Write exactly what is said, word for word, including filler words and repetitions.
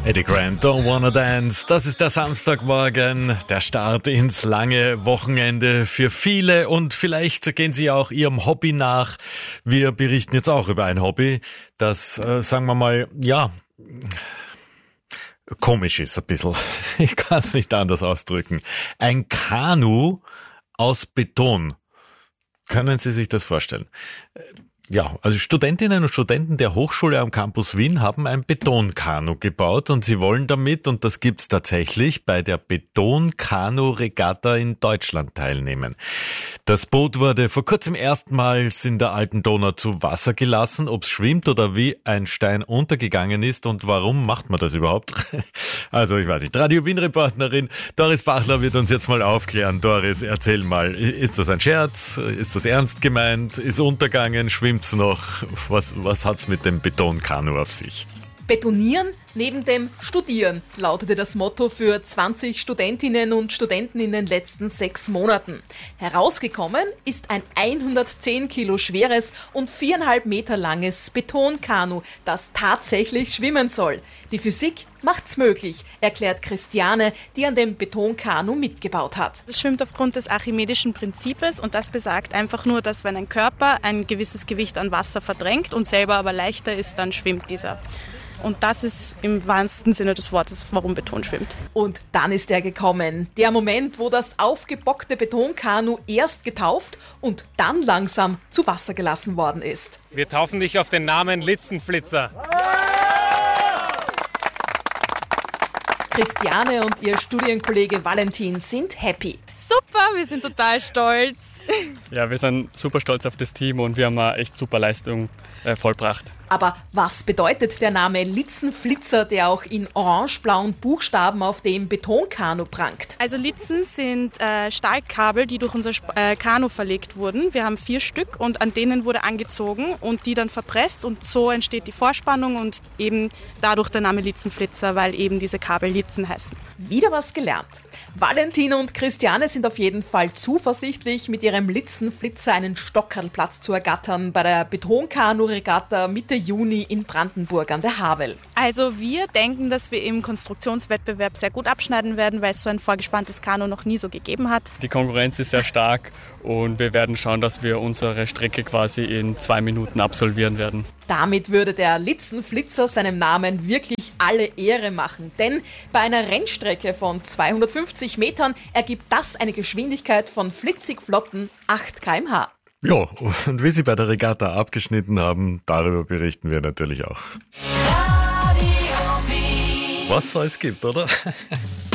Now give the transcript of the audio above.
Eddie Grant, Don't Wanna Dance. Das ist der Samstagmorgen, der Start ins lange Wochenende für viele und vielleicht gehen Sie auch Ihrem Hobby nach. Wir berichten jetzt auch über ein Hobby, das, äh, sagen wir mal, ja, komisch ist ein bisschen. Ich kann es nicht anders ausdrücken. Ein Kanu aus Beton. Können Sie sich das vorstellen? Ja, also Studentinnen und Studenten der Hochschule am Campus Wien haben ein Betonkanu gebaut und sie wollen damit, und das gibt's tatsächlich, bei der Betonkanu-Regatta in Deutschland teilnehmen. Das Boot wurde vor kurzem erstmals in der Alten Donau zu Wasser gelassen. Ob's schwimmt oder wie ein Stein untergegangen ist und warum macht man das überhaupt? Also ich weiß nicht. Radio Wien-Reporterin Doris Bachler wird uns jetzt mal aufklären. Doris, erzähl mal, ist das ein Scherz? Ist das ernst gemeint? Ist untergangen? Schwimmt noch? Was, was hat's mit dem Betonkanu auf sich? Betonieren neben dem Studieren lautete das Motto für zwanzig Studentinnen und Studenten in den letzten sechs Monaten. Herausgekommen ist ein hundertzehn Kilo schweres und viereinhalb Meter langes Betonkanu, das tatsächlich schwimmen soll. Die Physik macht's möglich, erklärt Christiane, die an dem Betonkanu mitgebaut hat. Es schwimmt aufgrund des archimedischen Prinzips und das besagt einfach nur, dass wenn ein Körper ein gewisses Gewicht an Wasser verdrängt und selber aber leichter ist, dann schwimmt dieser. Und das ist im wahrsten Sinne des Wortes, warum Beton schwimmt. Und dann ist er gekommen. Der Moment, wo das aufgebockte Betonkanu erst getauft und dann langsam zu Wasser gelassen worden ist. Wir taufen dich auf den Namen Litzenflitzer. Christiane und ihr Studienkollege Valentin sind happy. Super, wir sind total stolz. Ja, wir sind super stolz auf das Team und wir haben eine echt super Leistung äh, vollbracht. Aber was bedeutet der Name Litzenflitzer, der auch in orange-blauen Buchstaben auf dem Betonkanu prangt? Also Litzen sind äh, Stahlkabel, die durch unser äh, Kanu verlegt wurden. Wir haben vier Stück und an denen wurde angezogen und die dann verpresst und so entsteht die Vorspannung und eben dadurch der Name Litzenflitzer, weil eben diese Kabel Litzen heißen. Wieder was gelernt. Valentin und Christiane sind auf jeden Fall zuversichtlich, mit ihrem Litzenflitzer einen Stockerlplatz zu ergattern bei der Betonkanu-Regatta Mitte Juni in Brandenburg an der Havel. Also wir denken, dass wir im Konstruktionswettbewerb sehr gut abschneiden werden, weil es so ein vorgespanntes Kanu noch nie so gegeben hat. Die Konkurrenz ist sehr stark und wir werden schauen, dass wir unsere Strecke quasi in zwei Minuten absolvieren werden. Damit würde der Litzenflitzer seinem Namen wirklich alle Ehre machen, denn bei einer Rennstrecke von zweihundertfünfzig Metern ergibt das eine Geschwindigkeit von flitzig flotten acht Kilometer pro Stunde. Ja, und wie Sie bei der Regatta abgeschnitten haben, darüber berichten wir natürlich auch. Was es alles gibt, oder?